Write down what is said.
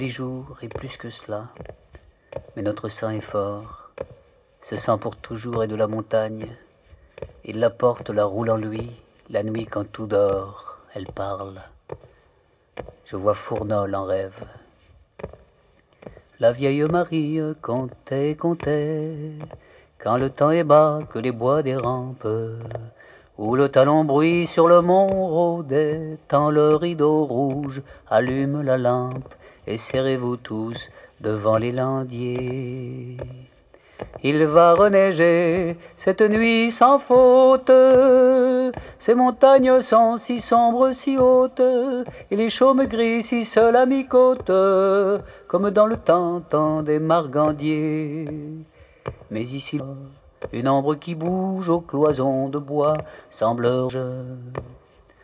les jours et plus que cela. Mais notre sang est fort, ce sang pour toujours est de la montagne. Il la porte, la roule en lui, la nuit quand tout dort, elle parle. Je vois Fournol en rêve. La vieille Marie comptait, comptait, quand le temps est bas, que les bois des rampes, où le talon bruit sur le mont rôdait, tant le rideau rouge allume la lampe, et serrez-vous tous devant les landiers. Il va reneiger cette nuit sans faute, ces montagnes sont si sombres, si hautes, et les chaumes gris si seuls à mi-côte, comme dans le temps des margandiers. Mais ici, une ombre qui bouge aux cloisons de bois semble